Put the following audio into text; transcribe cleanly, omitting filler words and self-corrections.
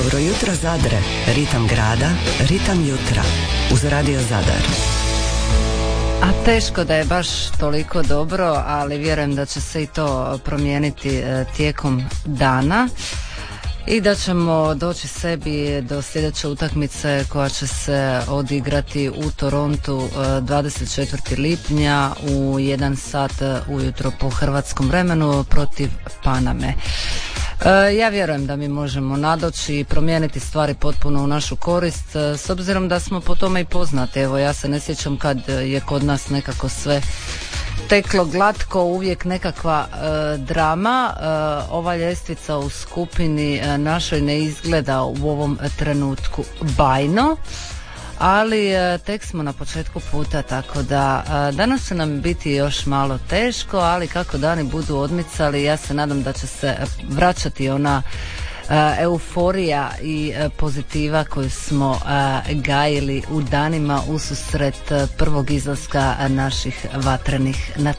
Dobro jutro Zadre, ritam grada, ritam jutra, uz Radio Zadar. A teško da je baš toliko dobro, ali vjerujem da će se i to promijeniti tijekom dana i da ćemo doći sebi do sljedeće utakmice koja će se odigrati u Torontu 24. lipnja u 1 sat ujutro po hrvatskom vremenu protiv Paname. Ja vjerujem da mi možemo nadoći i promijeniti stvari potpuno u našu korist, s obzirom da smo po tome i poznati. Evo, ja se ne sjećam kad je kod nas nekako sve teklo glatko, uvijek nekakva drama. Ova ljestvica u skupini našoj ne izgleda u ovom trenutku bajno, ali tek smo na početku puta, tako da danas će nam biti još malo teško, ali kako dani budu odmicali, ja se nadam da će se vraćati ona euforija i pozitiva koju smo gajili u danima ususret prvog izlaska naših vatrenih na